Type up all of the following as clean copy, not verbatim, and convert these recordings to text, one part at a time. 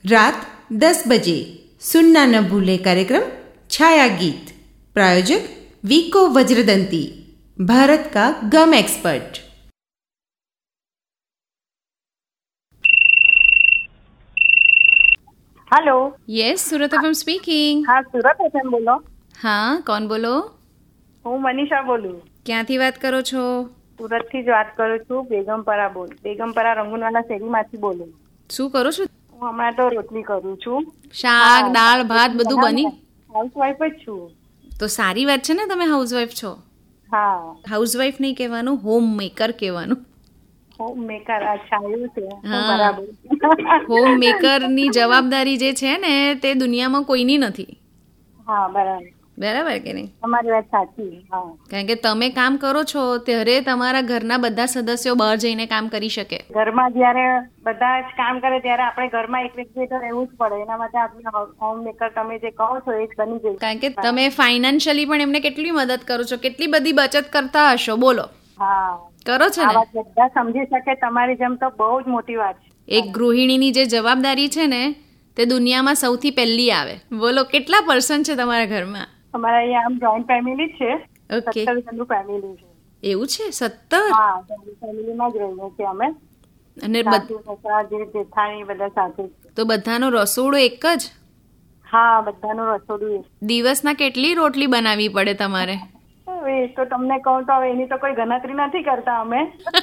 रात 10 बजे सुनना न भूले कार्यक्रम छाया गीत। प्रायोजक वीको वज्रदंती, भारत का गम expert. Hello. Yes, Surat FM speaking. હા, સુરત એફએમ બોલો. હા, કોણ બોલો? હું મનીષા બોલું. ક્યાંથી વાત કરો છો? સુરતથી જ વાત કરું છું. બેગમપરા રંગુનવાલા શેરીમાંથી બોલું. શું કરો છો? હું હમણાં તો રોટલી કરું છું. શાક, દાળ, ભાત બધું બની? હાઉસવાઈફ જ છું. તો સારી વાત છે ને, તમે હાઉસવાઈફ છો. હા. હાઉસવાઈફ નહીં કહેવાનું, હોમ મેકર કહેવાનું. હોમ મેકર, અચ્છા એવું છે. હા. બરાબર. હોમ મેકરની જવાબદારી જે છે ને તે દુનિયામાં કોઈની નથી. હા, બરાબર. બરાબર કે નહીં? તમારી વાત સાચી. હા. કારણ કે તમે કામ કરો છો ત્યારે તમારા ઘરના બધા સદસ્યો બહાર જઈને કામ કરી શકે. ઘરમાં જ્યારે બધા જ કામ કરે ત્યારે આપણે ઘરમાં એક વ્યક્તિ તો રહેવું જ પડે. એના માટે આપણે હોમ મેકર તમે જે કહો છો એ જ બની જાય. કારણ કે તમે ફાઇનાન્શિયલી પણ એમને કેટલી મદદ કરો છો, કેટલી બધી બચત કરતા હશો, બોલો. હા. કરો છો આ ને? વાત બધા સમજી શકે તમારી જેમ તો બહુ જ મોટી વાત છે. એક ગૃહિણીની જે જવાબદારી છે ને તે દુનિયામાં સૌથી પહેલી આવે. બોલો, કેટલા પર્સન છે તમારા ઘરમાં? અમારા અહીંયા આમ જોઈન્ટ ફેમિલી છે. ઓકે. 17 જણનું ફેમિલી છે. એવું છે? 17? હા, ફેમિલીમાં જ રહીએ છીએ અમે. અને સાસુ સસરા જેઠાણી બધા સાથે. તો બધાનો રસોડું એક જ? હા, બધાનું રસોડું એક. દિવસના કેટલી રોટલી બનાવવી પડે તમારે? હવે એ તો તમને કહું તો હવે એની તો કોઈ ગણતરી નથી કરતા અમે.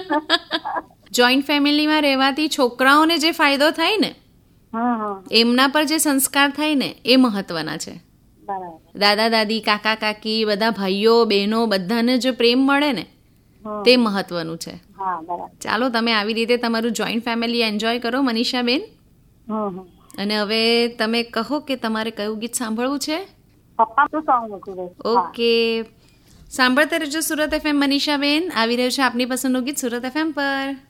જોઈન્ટ ફેમિલીમાં રહેવાથી છોકરાઓને જે ફાયદો થાય ને એમના પર જે સંસ્કાર થાય ને એ મહત્વના છે. બરાબર. દાદા દાદી, કાકા કાકી, બધા ભાઈઓ બહેનો બધાને જે પ્રેમ મળે ને તે મહત્વનું છે. હા, બરાબર. ચાલો, તમે આવી રીતે તમારું જોઈન્ટ ફેમિલી એન્જોય કરો, મનીષાબેન. અને હવે તમે કહો કે તમારે કયું ગીત સાંભળવું છે? પપ્પાનું સોંગ મૂકી દે. ઓકે, સાંભળતા રહેજો સુરત એફએમ. મનીષાબેન, આવી રહ્યું છે આપની પસંદનું ગીત સુરત એફએમ પર.